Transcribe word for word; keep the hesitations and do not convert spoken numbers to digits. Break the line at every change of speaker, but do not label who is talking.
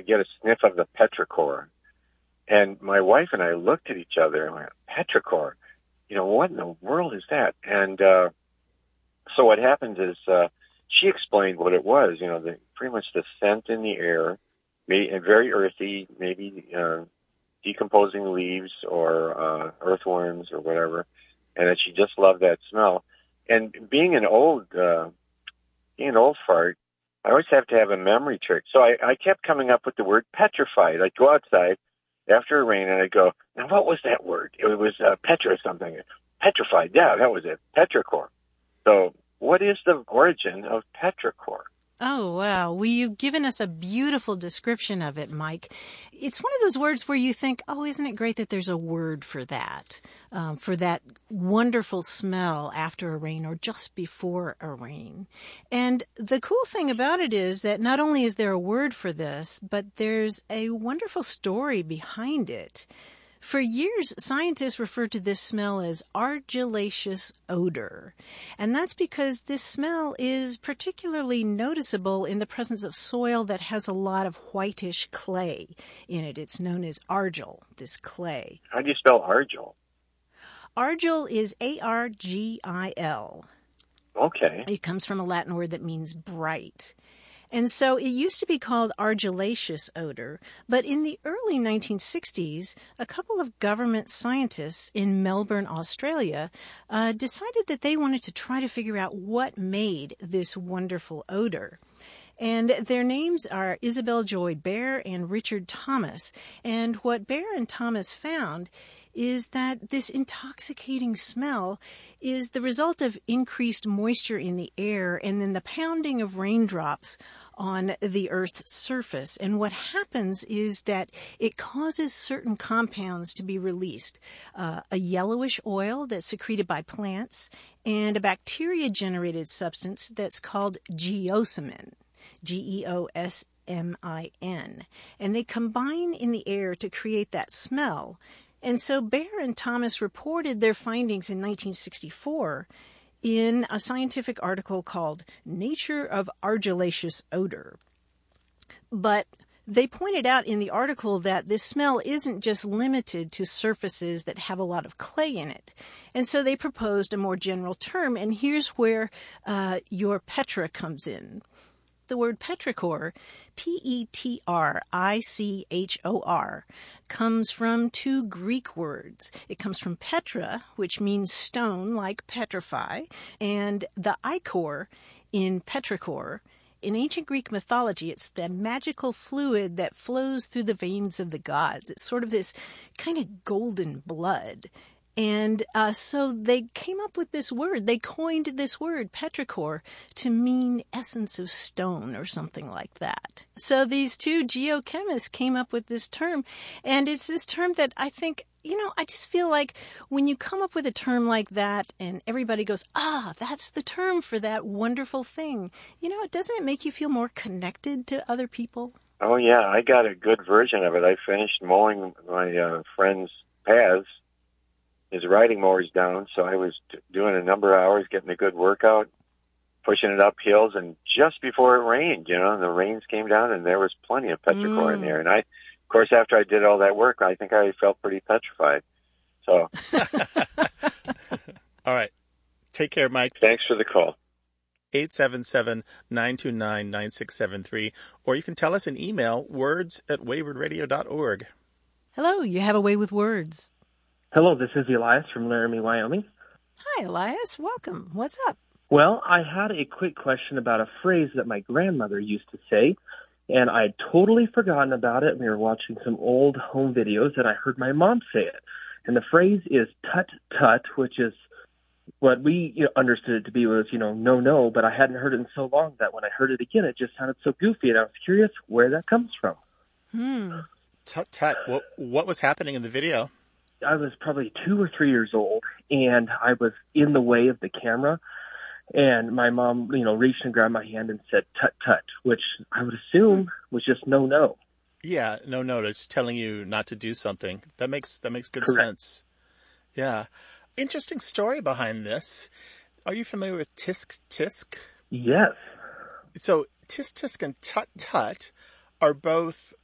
get a sniff of the petrichor. And my wife and I looked at each other and went, petrichor? You know, what in the world is that? And uh, so what happens is uh, she explained what it was, you know, the, pretty much the scent in the air, maybe, and very earthy, maybe uh, decomposing leaves or uh, earthworms or whatever, and that she just loved that smell. And being an old, uh, being an old fart, I always have to have a memory trick. So I, I kept coming up with the word petrified. I'd go outside after a rain and I'd go, now what was that word? It was uh, petra something. Petrified, yeah, that was it, petrichor. So what is the origin of petrichor?
Oh, wow. Well, you've given us a beautiful description of it, Mike. It's one of those words where you think, oh, isn't it great that there's a word for that, um, for that wonderful smell after a rain or just before a rain. And the cool thing about it is that not only is there a word for this, but there's a wonderful story behind it. For years, scientists referred to this smell as argillaceous odor. And that's because this smell is particularly noticeable in the presence of soil that has a lot of whitish clay in it. It's known as argil, this clay.
How do you spell argil?
Argil is A R G I L.
Okay.
It comes from a Latin word that means bright. And so it used to be called argillaceous odor, but in the early nineteen sixties, a couple of government scientists in Melbourne, Australia, uh, decided that they wanted to try to figure out what made this wonderful odor. And their names are Isabel Joy Baer and Richard Thomas. And what Baer and Thomas found is that this intoxicating smell is the result of increased moisture in the air and then the pounding of raindrops on the Earth's surface. And what happens is that it causes certain compounds to be released. Uh, a yellowish oil that's secreted by plants and a bacteria-generated substance that's called geosmin. G E O S M I N. And they combine in the air to create that smell. And so Baer and Thomas reported their findings in nineteen sixty-four in a scientific article called Nature of Argillaceous Odor. But they pointed out in the article that this smell isn't just limited to surfaces that have a lot of clay in it. And so they proposed a more general term, and here's where uh, your Petra comes in. The word petrichor, P E T R I C H O R, comes from two Greek words. It comes from petra, which means stone, like petrify, and the ichor in petrichor. In ancient Greek mythology, it's the magical fluid that flows through the veins of the gods. It's sort of this kind of golden blood. And uh, so they came up with this word. They coined this word, petrichor, to mean essence of stone or something like that. So these two geochemists came up with this term. And it's this term that I think, you know, I just feel like when you come up with a term like that and everybody goes, ah, that's the term for that wonderful thing, you know, doesn't it make you feel more connected to other people?
Oh, yeah. I got a good version of it. I finished mowing my uh, friend's paths. His riding mower's down, so I was t- doing a number of hours, getting a good workout, pushing it up hills, and just before it rained, you know, and the rains came down, and there was plenty of petrichor mm. in there. And I, of course, after I did all that work, I think I felt pretty petrified. So,
all right. Take care, Mike.
Thanks for the call.
eight seven seven, nine two nine, nine six seven three, or you can tell us an email, words at wayward radio dot org.
Hello, you have a way with words.
Hello, this is Elias from Laramie, Wyoming.
Hi, Elias. Welcome. What's up?
Well, I had a quick question about a phrase that my grandmother used to say, and I had totally forgotten about it. We were watching some old home videos, and I heard my mom say it. And the phrase is tut-tut, which is what we you know, understood it to be was, you know, no, no, but I hadn't heard it in so long that when I heard it again, it just sounded so goofy, and I was curious where that comes from.
Hmm.
Tut-tut. What, what was happening in the video?
I was probably two or three years old, and I was in the way of the camera, and my mom, you know, reached and grabbed my hand and said, tut, tut, which I would assume was just no, no.
Yeah, no, no, it's telling you not to do something. That makes that makes good
Correct.
sense. Yeah. Interesting story behind this. Are you familiar with tisk, tisk?
Yes.
So tisk, tisk, and tut, tut are both